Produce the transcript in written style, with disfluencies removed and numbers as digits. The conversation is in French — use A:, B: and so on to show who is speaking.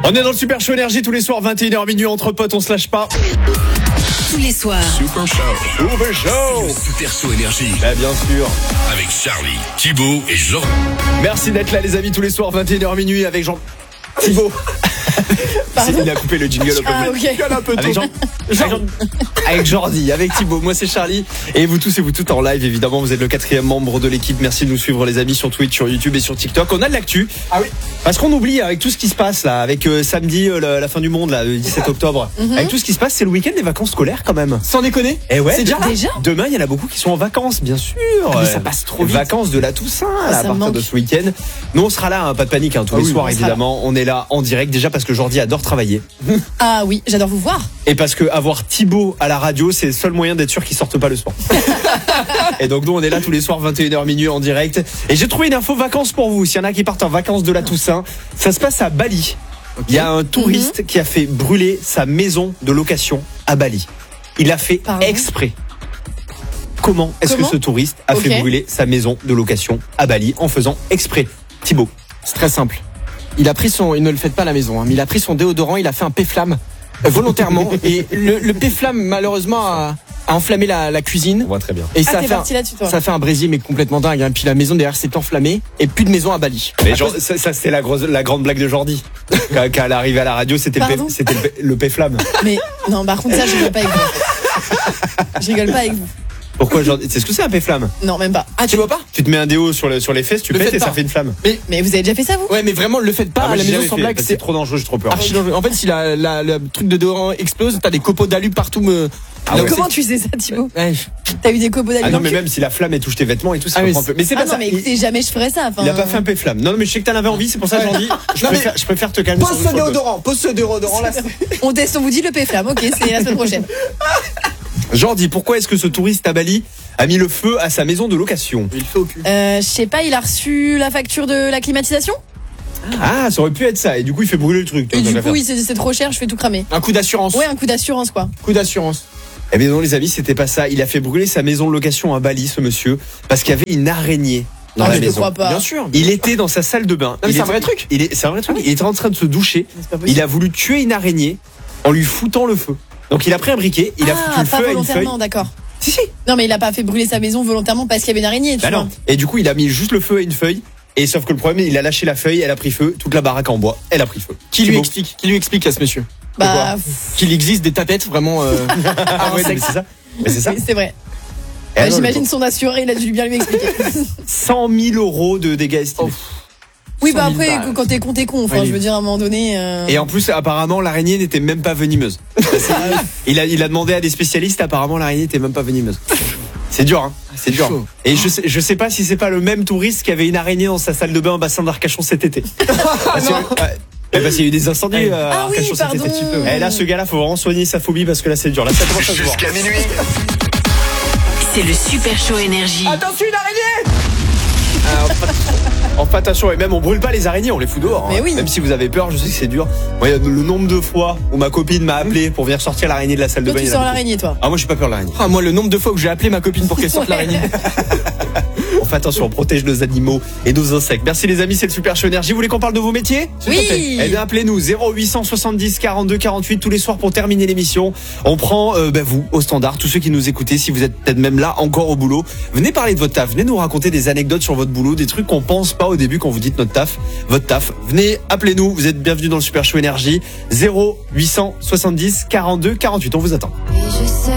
A: On est dans le Super Show Énergie tous les soirs, 21h minuit, entre potes, on se lâche pas.
B: Tous les soirs.
C: Super Show.
A: Super Show.
C: Super Show Énergie.
A: Bah, bien sûr.
C: Avec Charlie, Thibaut et Jean.
A: Merci d'être là les amis tous les soirs, 21h minuit avec Jean... Thibaut. Il a coupé le jingle un peu tôt. Avec Jordi, avec Thibaut, moi c'est Charlie. Et vous tous et vous toutes en live évidemment, vous êtes le 4e membre de l'équipe. Merci de nous suivre les amis sur Twitch, sur YouTube et sur TikTok. On a de l'actu. Ah oui. Parce qu'on oublie avec tout ce qui se passe là, avec samedi la fin du monde là, le 17 octobre. Avec tout ce qui se passe, c'est le week-end des vacances scolaires quand même.
D: Sans déconner.
A: Et ouais.
D: C'est déjà.
A: Demain il y en a beaucoup qui sont en vacances bien sûr.
D: Mais ça passe trop vite.
A: Vacances de la Toussaint là, à partir de ce week-end. Nous on sera là, hein, pas de panique tous les soirs évidemment. On est là en direct déjà parce que Jordi adore travailler.
E: Ah oui, j'adore vous voir.
A: Et parce que avoir Thibaut à la radio, c'est le seul moyen d'être sûr qu'il sorte pas le soir. Et donc nous on est là tous les soirs 21h minuit en direct. Et j'ai trouvé une info vacances pour vous. S'il y en a qui partent en vacances de la Toussaint, ça se passe à Bali. Il y a un touriste qui a fait brûler sa maison de location à Bali. Il l'a fait exprès. Comment est-ce que ce touriste a fait brûler sa maison de location à Bali en faisant exprès? Thibaut.
D: C'est très simple. Il ne le fait pas à la maison, hein, mais il a pris son déodorant, il a fait un P-flamme volontairement et le P-flamme malheureusement a enflammé la cuisine.
A: On voit très bien.
D: Et ça a fait un brésil mais complètement dingue. Hein. Puis la maison derrière s'est enflammée et plus de maison à Bali. Mais
A: genre, ça c'est la grande blague de Jordi. Quand elle est arrivée à la radio, c'était le P-flamme.
E: Mais non, par contre ça je rigole pas avec vous. Je rigole pas avec vous.
A: Pourquoi Jordi? C'est ce que c'est un P-flamme?
E: Non, même pas.
D: Ah, tu vois pas?
A: Tu te mets un déo sur les fesses, tu pètes et ça fait une flamme.
E: Mais vous avez déjà fait ça vous?
D: Ouais, mais vraiment le faites pas à la maison sans blague.
A: C'est trop dangereux, j'ai trop peur.
D: En fait, si le truc de déodorant explose, t'as des copeaux d'alu partout.
E: Comment tu sais ça, Thibaut? T'as eu des copeaux d'alu?
A: Ah non, mais même si la flamme elle touche tes vêtements et tout, ça prend un peu. Mais c'est pas ça.
E: Non, mais écoutez, jamais je ferais ça.
A: Il a pas fait un P-flamme. Non, mais je sais que t'en avais envie, c'est pour ça que j'en dis. Je préfère te calmer.
D: Pose ce déodorant là.
E: On vous dit le P-flamme, ok, c'est la semaine prochaine.
A: Jordi, pourquoi est-ce que ce touriste à Bali a mis le feu à sa maison de location?
D: Il fait au cul.
E: Je sais pas, il a reçu la facture de la climatisation?
A: Ah, ça aurait pu être ça. Et du coup, il fait brûler le truc.
E: Et du coup, c'est trop cher, je fais tout cramer.
D: Un coup d'assurance.
E: Ouais, un coup d'assurance quoi.
D: Coup d'assurance.
A: Eh bien non les amis, c'était pas ça. Il a fait brûler sa maison de location à Bali, ce monsieur, parce qu'il y avait une araignée dans la maison.
E: Crois pas.
D: Bien sûr.
A: Il était dans sa salle de bain.
D: C'est un vrai truc.
A: C'est un vrai truc. Il était en train de se doucher. Il a voulu tuer une araignée en lui foutant le feu. Donc il a pris un briquet, il a foutu le feu à une feuille.
E: D'accord.
A: Si.
E: Non mais il a pas fait brûler sa maison volontairement parce qu'il y avait une araignée, tu vois.
A: Non. Et du coup, il a mis juste le feu à une feuille. Et sauf que le problème, il a lâché la feuille, elle a pris feu, toute la baraque en bois, elle a pris feu.
D: Qui lui explique à ce monsieur qu'il existe des tapettes vraiment
A: mais c'est ça. Mais c'est ça.
E: C'est vrai. J'imagine son assuré, il a dû bien lui expliquer.
A: 100 000 € de dégâts estimés.
E: Oui, bah après, quand t'es con, enfin, je veux dire, à un moment donné.
A: Et en plus, apparemment, l'araignée n'était même pas venimeuse. Il a demandé à des spécialistes, apparemment, l'araignée n'était même pas venimeuse. C'est dur, hein. C'est dur. Chaud. Et je sais pas si c'est pas le même touriste qui avait une araignée dans sa salle de bain au bassin d'Arcachon cet été. Parce qu'il y a eu des incendies à Arcachon cet été. Et là, ce gars-là, faut vraiment soigner sa phobie parce que là, c'est dur. Là, ça commence à se voir.
C: Jusqu'à minuit.
B: C'est le Super Show Énergie.
D: Attention, une araignée!
A: On fait attention, et même on brûle pas les araignées, on les fout dehors.
E: Mais oui.
A: Même si vous avez peur, je sais que c'est dur. Moi, le nombre de fois où ma copine m'a appelé pour venir sortir l'araignée de la salle de bain.
E: Tu sors l'araignée, toi?
A: Ah, moi, j'ai pas peur de l'araignée.
D: Ah, moi, le nombre de fois où j'ai appelé ma copine pour qu'elle sorte l'araignée.
A: On fait attention, on protège nos animaux et nos insectes. Merci les amis, c'est le Super Show Énergie. Vous voulez qu'on parle de vos métiers?
E: Oui.
A: Eh bien, appelez-nous 0870 42 48 tous les soirs pour terminer l'émission. On prend vous au standard, tous ceux qui nous écoutez, si vous êtes peut-être même là encore au boulot, venez parler de votre taf, venez nous raconter des anecdotes sur votre boulot, des trucs qu'on pense pas au début quand vous dites votre taf. Venez, appelez-nous, vous êtes bienvenus dans le Super Show Énergie. 0870 42 48, on vous attend.
F: Et je sais